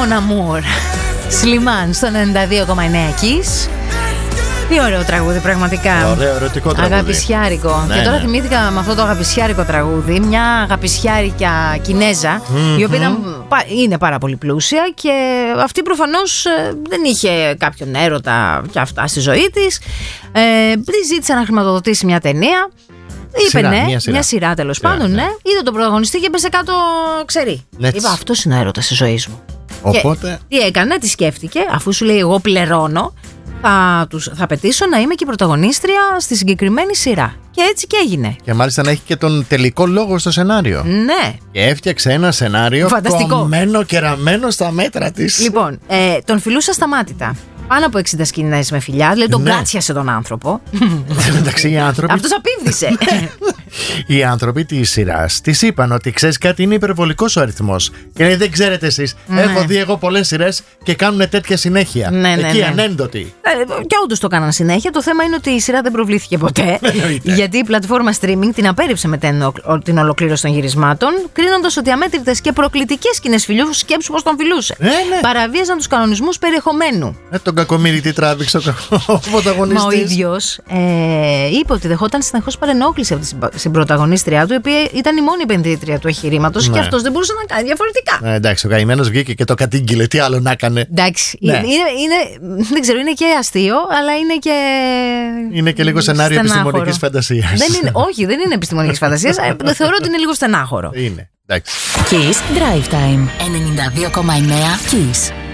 Mon Amour. Σλιμάν στο 92,9 Kiss. Τι ωραίο τραγούδι, πραγματικά. Ωραίο, ερωτικό τραγούδι. Αγαπησιάρικο. Ναι, και τώρα ναι. θυμήθηκα με αυτό το αγαπησιάρικο τραγούδι μια αγαπησιάρικια Κινέζα, η οποία είναι πάρα πολύ πλούσια και αυτή προφανώς δεν είχε κάποιον έρωτα και αυτά στη ζωή της. Τη ζήτησε να χρηματοδοτήσει μια ταινία. Είπε Σειρά, ναι, μια σειρά τέλος πάντων, ναι. Είδε τον πρωταγωνιστή και έπεσε κάτω ξερή. Είπα, αυτός είναι ο έρωτας της ζωής μου. Οπότε. Και τι έκανε, τη σκέφτηκε, αφού σου λέει εγώ πληρώνω, θα απαιτήσω να είμαι και η πρωταγωνίστρια στη συγκεκριμένη σειρά. Και έτσι και έγινε. Και μάλιστα να έχει και τον τελικό λόγο στο σενάριο. Ναι. Και έφτιαξε ένα σενάριο κομμένο και ραμμένο στα μέτρα της. Λοιπόν, τον φιλούσα σταμάτητα. Πάνω από 60 σκηνές με φιλιά, δηλαδή τον κάτσιασε τον άνθρωπο. Εντάξει, οι άνθρωποι. Αυτός απίβδησε. Οι άνθρωποι της σειράς της είπαν ότι ξέρεις κάτι, είναι υπερβολικός ο αριθμός. Και λέει, δεν ξέρετε εσείς. Έχω δει εγώ πολλές σειρές και κάνουν τέτοια συνέχεια. Εκεί ανένδοτη. Και όντως το έκαναν συνέχεια. Το θέμα είναι ότι η σειρά δεν προβλήθηκε ποτέ. Γιατί η πλατφόρμα streaming την απέρριψε με την ολοκλήρωση των γυρισμάτων, κρίνοντας ότι αμέτρητες και προκλητικές σκηνές φιλιού, σκέψου πως τον φιλούσε, παραβίαζαν τους κανονισμούς περιεχομένου. Τον κακομοίρη τι τράβηξε ο πρωταγωνιστής. Μα ο ίδιος είπε ότι δεχόταν συνεχώς παρενόχληση από την πρωταγωνίστριά του, η οποία ήταν η μόνη επενδύτρια του εγχειρήματος και αυτός δεν μπορούσε να κάνει διαφορετικά. Εντάξει, ο καημένος βγήκε και το κατήγγειλε. Τι άλλο να έκανε. Εντάξει, δεν ξέρω, είναι και αστείο, αλλά είναι και λίγο σενάριο επιστημονικής φαντασίας. Όχι, δεν είναι επιστημονικής φαντασίας. Θεωρώ ότι είναι λίγο στενάχωρο. Είναι. Εντάξει. Kiss Drive Time 92,9 Kiss.